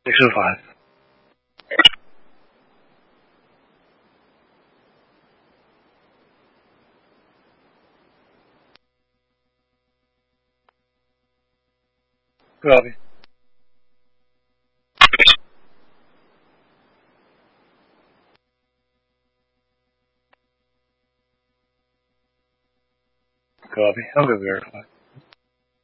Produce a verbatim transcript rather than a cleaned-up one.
six oh five. Copy. Copy. I'm going to verify.